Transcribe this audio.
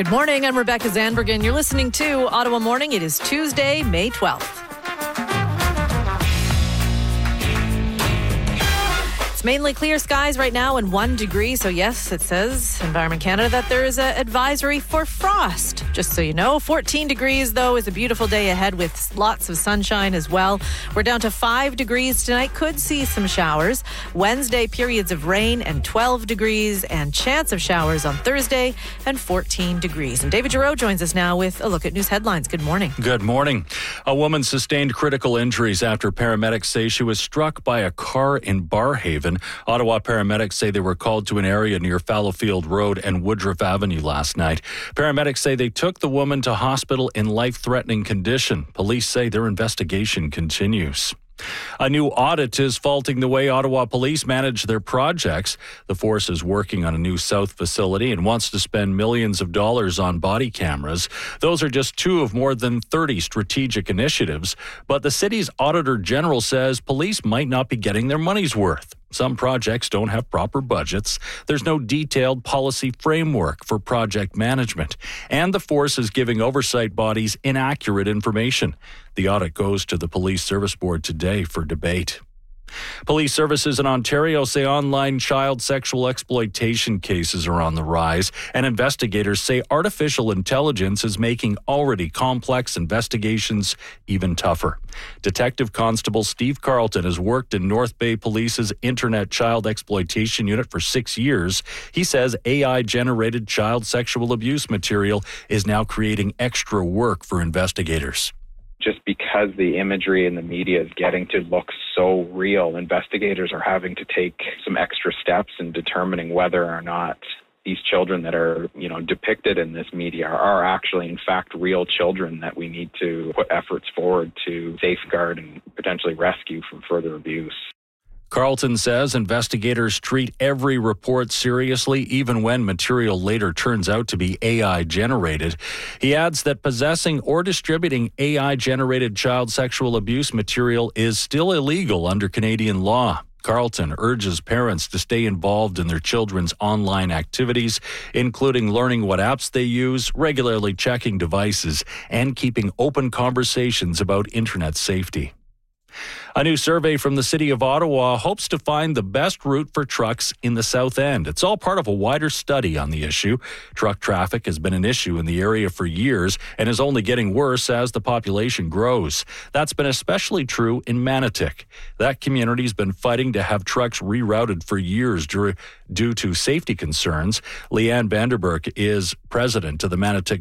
Good morning, I'm Rebecca Zandbergen. You're listening to Ottawa Morning. It is Tuesday, May 12th. It's mainly clear skies right now and 1 degree. So yes, it says Environment Canada that there is an advisory for frost. Just so you know, 14 degrees though is a beautiful day ahead with lots of sunshine as well. We're down to 5 degrees tonight. Could see some showers. Wednesday, periods of rain and 12 degrees and chance of showers on Thursday and 14 degrees. And David Giroux joins us now with a look at news headlines. Good morning. Good morning. A woman sustained critical injuries after paramedics say she was struck by a car in Barrhaven. Ottawa paramedics say they were called to an area near Fallowfield Road and Woodruff Avenue last night. Paramedics say they took the woman to hospital in life-threatening condition. Police say their investigation continues. A new audit is faulting the way Ottawa police manage their projects. The force is working on a new south facility and wants to spend millions of dollars on body cameras. Those are just two of more than 30 strategic initiatives. But the city's Auditor General says police might not be getting their money's worth. Some projects don't have proper budgets. There's no detailed policy framework for project management. And the force is giving oversight bodies inaccurate information. The audit goes to the Police Service Board today for debate. Police services in Ontario say online child sexual exploitation cases are on the rise, and investigators say artificial intelligence is making already complex investigations even tougher. Detective Constable Steve Carlton has worked in North Bay Police's Internet Child Exploitation Unit for 6 years. He says AI-generated child sexual abuse material is now creating extra work for investigators. Just because the imagery in the media is getting to look so real, investigators are having to take some extra steps in determining whether or not these children that are, depicted in this media are actually, in fact, real children that we need to put efforts forward to safeguard and potentially rescue from further abuse. Carlton says investigators treat every report seriously, even when material later turns out to be AI-generated. He adds that possessing or distributing AI-generated child sexual abuse material is still illegal under Canadian law. Carlton urges parents to stay involved in their children's online activities, including learning what apps they use, regularly checking devices, and keeping open conversations about internet safety. A new survey from the City of Ottawa hopes to find the best route for trucks in the South End. It's all part of a wider study on the issue. Truck traffic has been an issue in the area for years and is only getting worse as the population grows. That's been especially true in Manotick. That community's been fighting to have trucks rerouted for years due to safety concerns. Leanne Vanderberg is president of the Manotick